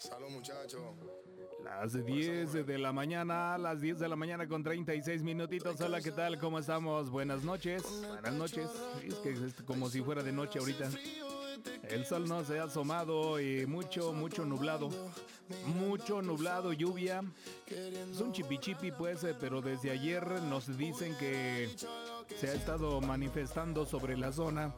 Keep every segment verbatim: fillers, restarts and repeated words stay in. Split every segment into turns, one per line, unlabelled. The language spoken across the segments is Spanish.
Salud, muchachos.
Las diez de la mañana, las diez de la mañana con treinta y seis minutitos. Hola, ¿qué tal? ¿Cómo estamos? Buenas noches. Buenas noches. Es que es como si fuera de noche ahorita. El sol no se ha asomado y mucho, mucho nublado. Mucho nublado, lluvia. Es un chipichipi pues, pero desde ayer nos dicen que se ha estado manifestando sobre la zona.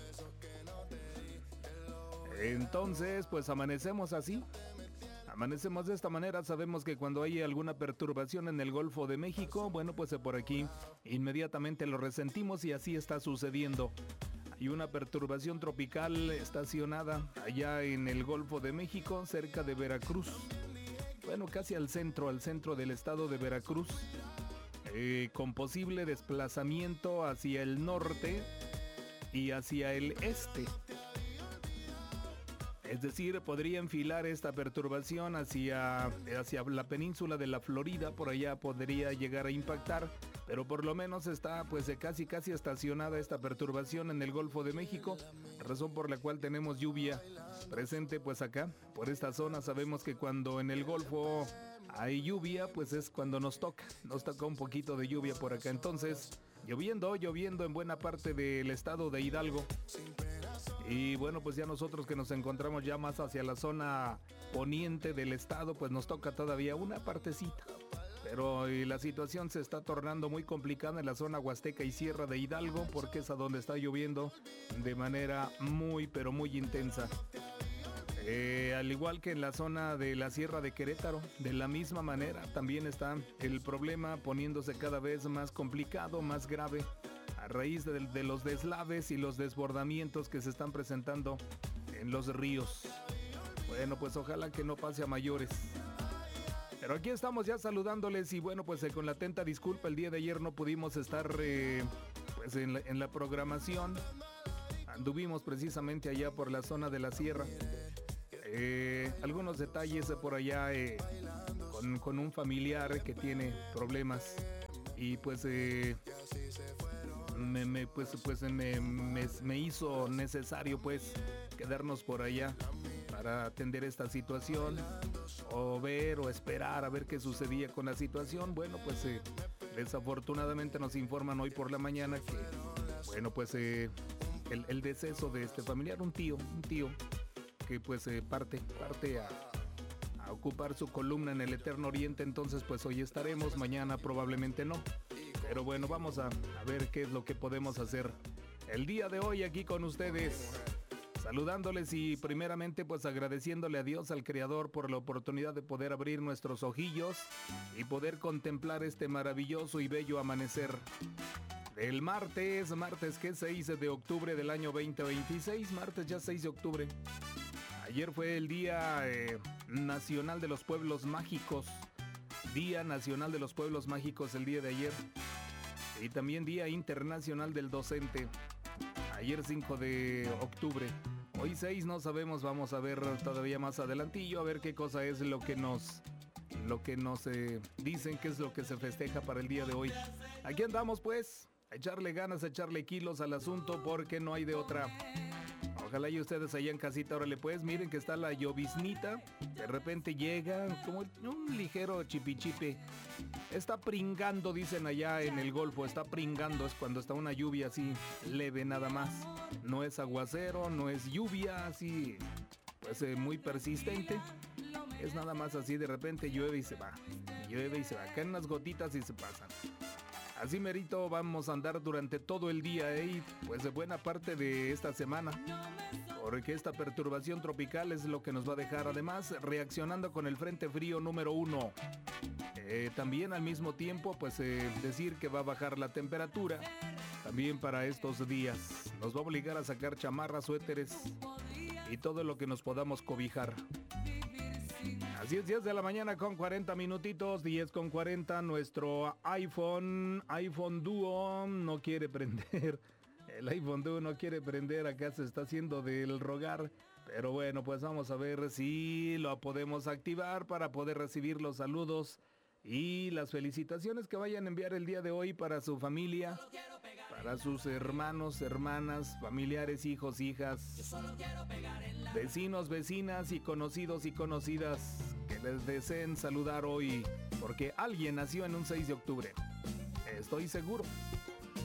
Entonces, pues amanecemos así. Amanecemos de esta manera. Sabemos que cuando hay alguna perturbación en el Golfo de México, bueno, pues por aquí inmediatamente lo resentimos y así está sucediendo. Hay una perturbación tropical estacionada allá en el Golfo de México, cerca de Veracruz. Bueno, casi al centro, al centro del estado de Veracruz, eh, con posible desplazamiento hacia el norte y hacia el este. Es decir, podría enfilar esta perturbación hacia, hacia la península de la Florida, por allá podría llegar a impactar, pero por lo menos está pues casi casi estacionada esta perturbación en el Golfo de México, razón por la cual tenemos lluvia presente pues acá, por esta zona. Sabemos que cuando en el Golfo hay lluvia, pues es cuando nos toca, nos toca un poquito de lluvia por acá. Entonces, lloviendo, lloviendo en buena parte del estado de Hidalgo. Y bueno, pues ya nosotros que nos encontramos ya más hacia la zona poniente del estado, pues nos toca todavía una partecita. Pero y la situación se está tornando muy complicada en la zona Huasteca y Sierra de Hidalgo, porque es a donde está lloviendo de manera muy, pero muy intensa. Eh, al igual que en la zona de la Sierra de Querétaro, de la misma manera también está el problema poniéndose cada vez más complicado, más grave, a raíz de, de los deslaves y los desbordamientos que se están presentando en los ríos. Bueno, pues ojalá que no pase a mayores. Pero aquí estamos ya saludándoles y bueno, pues eh, con la atenta disculpa, el día de ayer no pudimos estar eh, pues en la, en la programación. Anduvimos precisamente allá por la zona de la sierra. Eh, algunos detalles por allá eh, con, con un familiar que tiene problemas y pues... Eh, Me, me, pues, pues me, me, me hizo necesario pues quedarnos por allá para atender esta situación o ver o esperar a ver qué sucedía con la situación. Bueno, pues eh, desafortunadamente nos informan hoy por la mañana que, bueno, pues eh, el, el deceso de este familiar, un tío, un tío que pues eh, parte, parte a, a ocupar su columna en el Eterno Oriente. Entonces pues hoy estaremos, mañana probablemente no. Pero bueno, vamos a, a ver qué es lo que podemos hacer el día de hoy aquí con ustedes. Saludándoles y primeramente pues agradeciéndole a Dios, al Creador, por la oportunidad de poder abrir nuestros ojillos y poder contemplar este maravilloso y bello amanecer. El martes, martes que es seis de octubre del año veinte veintiséis, martes ya seis de octubre. Ayer fue el Día eh, Nacional de los Pueblos Mágicos. Día Nacional de los Pueblos Mágicos el día de ayer. Y también Día Internacional del Docente. Ayer cinco de octubre. Hoy seis no sabemos, vamos a ver todavía más adelantillo, a ver qué cosa es lo que nos, lo que nos eh, dicen, qué es lo que se festeja para el día de hoy. Aquí andamos pues, a echarle ganas, a echarle kilos al asunto, porque no hay de otra. Ojalá y ustedes allá en casita, órale pues, miren que está la lloviznita, de repente llega como un ligero chipichipe. Está pringando, dicen allá en el Golfo, está pringando, es cuando está una lluvia así leve nada más. No es aguacero, no es lluvia así, pues eh, muy persistente. Es nada más así, de repente llueve y se va, llueve y se va, caen unas gotitas y se pasan. Así merito vamos a andar durante todo el día, ¿eh? Y pues de buena parte de esta semana. Porque esta perturbación tropical es lo que nos va a dejar, además, reaccionando con el Frente Frío número uno. Eh, también al mismo tiempo, pues eh, decir que va a bajar la temperatura. También para estos días. Nos va a obligar a sacar chamarras, suéteres y todo lo que nos podamos cobijar. Así es, diez de la mañana con cuarenta minutitos, diez con cuarenta, nuestro iPhone, iPhone Duo no quiere prender. El iPhone Duo no quiere prender, acá se está haciendo del rogar. Pero bueno, pues vamos a ver si lo podemos activar para poder recibir los saludos y las felicitaciones que vayan a enviar el día de hoy para su familia, para sus hermanos, hermanas, familiares, hijos, hijas. vecinos, vecinas y conocidos y conocidas que les deseen saludar hoy porque alguien nació en un seis de octubre. Estoy seguro.